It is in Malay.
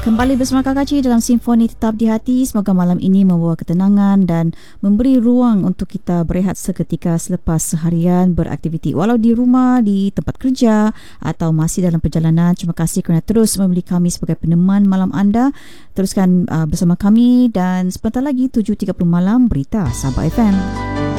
Kembali bersama Kak Kacik dalam Simfoni Tetap di Hati. Semoga malam ini membawa ketenangan dan memberi ruang untuk kita berehat seketika selepas seharian beraktiviti. Walau di rumah, di tempat kerja atau masih dalam perjalanan. Terima kasih kerana terus memilih kami sebagai peneman malam anda. Teruskan bersama kami dan sebentar lagi 7.30 malam Berita Sabah FM.